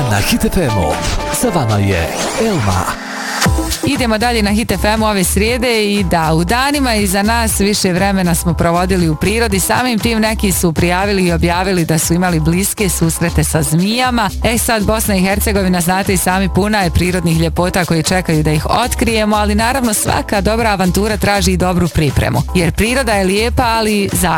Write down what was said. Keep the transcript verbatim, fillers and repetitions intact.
Na Hit F M-u sa vama je Elma. Idemo dalje na Hit F M ove srijede i da u danima iza nas više vremena smo provodili u prirodi, samim tim neki su prijavili i objavili da su imali bliske susrete sa zmijama. E sad Bosna i Hercegovina, znate i sami, puna je prirodnih ljepota koje čekaju da ih otkrijemo, ali naravno svaka dobra avantura traži i dobru pripremu, jer priroda je lijepa, ali za